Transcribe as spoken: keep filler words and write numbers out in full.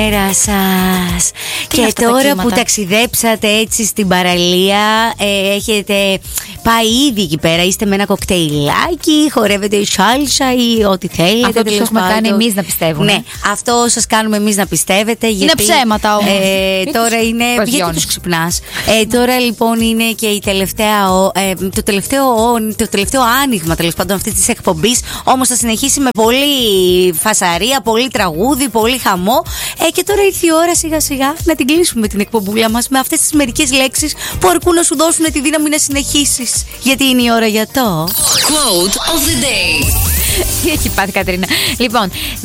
Καλημέρα σας. Και τώρα που ταξιδέψατε έτσι στην παραλία, ε, έχετε πάει ήδη εκεί πέρα, είστε με ένα κοκτέιλάκι, χορεύετε η σάλσα ή ό,τι θέλετε. Αυτό τους έχουμε κάνει εμείς να πιστεύουμε. Ναι, αυτό σας κάνουμε εμείς να πιστεύετε. Είναι γιατί, ψέματα όμως. Ε, τώρα είναι. Γιατί τους ξυπνάς. Ε, τώρα λοιπόν είναι και η τελευταία, ε, το, τελευταίο, το τελευταίο άνοιγμα τέλος πάντων αυτή της εκπομπής. Όμως θα συνεχίσει με πολύ φασαρία, πολύ τραγούδι, πολύ χαμό. Ε, και τώρα ήρθε η ώρα σιγά σιγά να την κλείσουμε την εκπομπούλα μας με αυτές τις μερικές λέξεις που αρκούν να σου δώσουν τη δύναμη να συνεχίσεις. Γιατί είναι η ώρα για το Quote of the day. Τι έχει πάθει Κατρίνα? Λοιπόν,